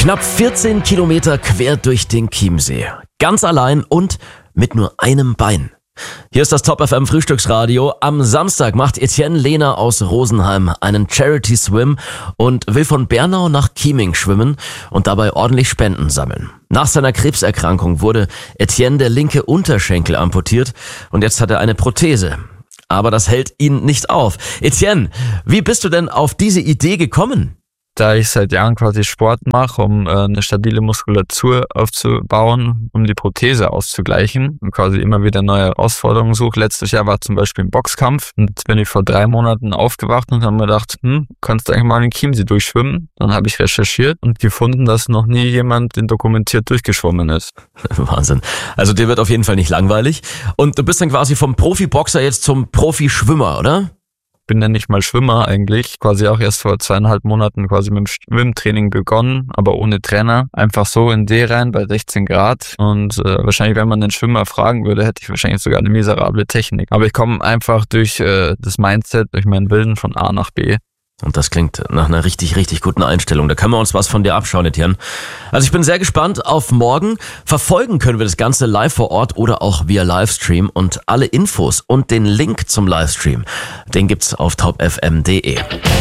Knapp 14 Kilometer quer durch den Chiemsee. Ganz allein und mit nur einem Bein. Hier ist das Top FM Frühstücksradio. Am Samstag macht Etienne Lehner aus Rosenheim einen Charity Swim und will von Bernau nach Chieming schwimmen und dabei ordentlich Spenden sammeln. Nach seiner Krebserkrankung wurde Etienne der linke Unterschenkel amputiert und jetzt hat er eine Prothese. Aber das hält ihn nicht auf. Etienne, wie bist du denn auf diese Idee gekommen? Da ich seit Jahren quasi Sport mache, um eine stabile Muskulatur aufzubauen, um die Prothese auszugleichen und quasi immer wieder neue Herausforderungen suche. Letztes Jahr war zum Beispiel ein Boxkampf und jetzt bin ich vor 3 Monaten aufgewacht und habe mir gedacht, kannst du eigentlich mal in den Chiemsee durchschwimmen? Dann habe ich recherchiert und gefunden, dass noch nie jemand den dokumentiert durchgeschwommen ist. Wahnsinn. Also dir wird auf jeden Fall nicht langweilig. Und du bist dann quasi vom Profiboxer jetzt zum Profischwimmer, oder? Bin ja nicht mal Schwimmer eigentlich, quasi auch erst vor 2,5 Monaten quasi mit dem Schwimmtraining begonnen, aber ohne Trainer. Einfach so in See rein bei 16 Grad und wahrscheinlich, wenn man den Schwimmer fragen würde, hätte ich wahrscheinlich sogar eine miserable Technik. Aber ich komme einfach durch das Mindset, durch meinen Willen von A nach B. Und das klingt nach einer richtig, richtig guten Einstellung. Da können wir uns was von dir abschauen, Etienne. Also ich bin sehr gespannt auf morgen. Verfolgen können wir das Ganze live vor Ort oder auch via Livestream. Und alle Infos und den Link zum Livestream, den gibt's auf topfm.de.